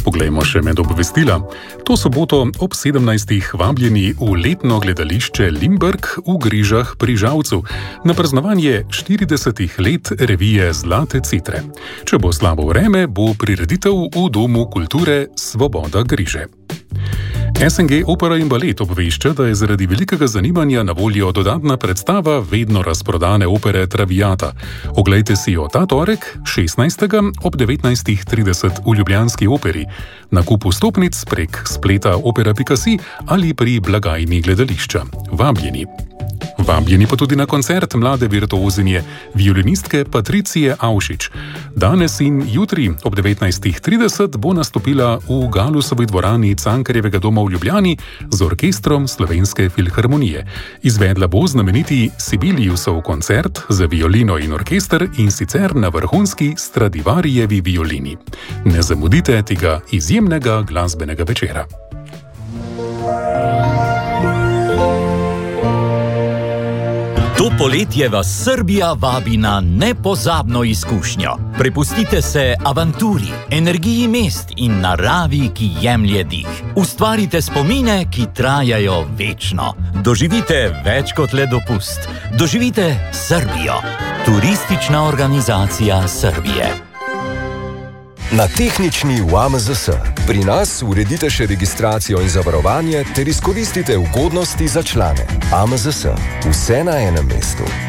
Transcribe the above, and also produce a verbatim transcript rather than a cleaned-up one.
Poglejmo še med obvestila. To soboto ob sedemnajstih vabljeni v letno gledališče Limberg v Grižah pri Žalcu na praznovanje štiridesetih let revije Zlate citre. Če bo slabo vreme, bo prireditev v Domu kulture Svoboda Griže. S N G Opera in balet obvešča, da je zaradi velikega zanimanja na voljo dodatna predstava vedno razprodane opere Traviata. Oglejte si jo ta torek, šestnajstega ob devetnajstih trideset v ljubljanski operi. Nakup vstopnic prek spleta opera pika si ali pri blagajni gledališča. Vabljeni. Vabljeni pa tudi na koncert mlade virtuozinje, violinistke Patricije Avšič. Danes in jutri ob devetnajstih trideset bo nastopila v Galusovi dvorani Cankarjevega doma v Ljubljani z orkestrom Slovenske filharmonije. Izvedla bo znameniti Sibeliusov koncert za violino in orkester in sicer na vrhunski Stradivarijevi violini. Ne zamudite tega izjemnega glasbenega večera. To poletje vas Srbija vabi na nepozabno izkušnjo. Prepustite se avanturi, energiji mest in naravi, ki jemlje dih. Ustvarite spomine, ki trajajo večno. Doživite več kot le dopust. Doživite Srbijo. Turistična organizacija Srbije. Na tehnični v A M Z S. Pri nas uredite še registracijo in zavarovanje ter izkoristite ugodnosti za člane. A M Z S. Vse na enem mestu.